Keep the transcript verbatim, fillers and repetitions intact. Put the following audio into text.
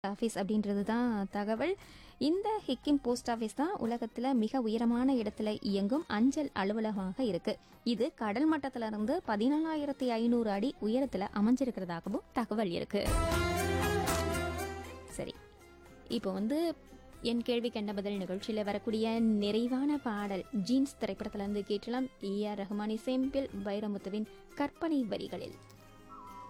Office அப்படின்றது தான் தகவல். இந்த ஹிக்கிம் போஸ்ட் ஆஃபீஸ் தான் உலகத்தில் மிக உயரமான இடத்துல இயங்கும் அஞ்சல் அலுவலகமாக இருக்கு. இது கடல் மட்டத்தில இருந்து பதினாலாயிரத்தி ஐநூறு அடி உயரத்தில் அமைஞ்சிருக்கிறதாகவும் தகவல் இருக்கு. சரி, இப்போ வந்து என் கேள்வி கண்ட பதில் நிகழ்ச்சியில் வரக்கூடிய நிறைவான பாடல் ஜீன்ஸ் திரைப்படத்திலிருந்து கேட்டலாம். ஏ ஆர் ரஹ்மான் இசையமைப்பில் வைரமுத்துவின் கற்பனை வரிகளில்.